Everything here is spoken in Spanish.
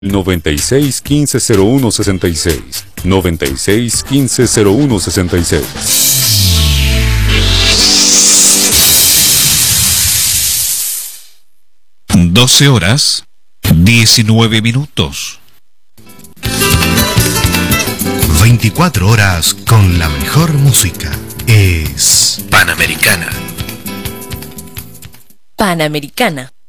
96 15 01 66. 96 15 01 66. 12:19. 24 horas con la mejor música. Es Panamericana. Panamericana.